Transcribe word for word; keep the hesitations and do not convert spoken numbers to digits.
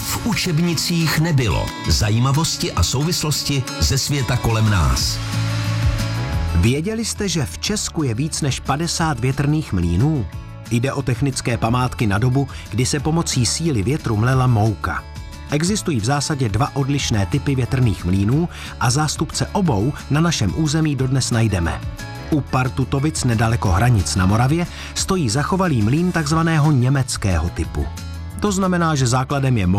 v učebnicích nebylo. Zajímavosti a souvislosti ze světa kolem nás. Věděli jste, že v Česku je víc než padesát větrných mlýnů? Jde o technické památky na dobu, kdy se pomocí síly větru mlela mouka. Existují v zásadě dva odlišné typy větrných mlýnů a zástupce obou na našem území dodnes najdeme. U Partutovic nedaleko hranic na Moravě stojí zachovalý mlýn takzvaného německého typu. To znamená, že základem je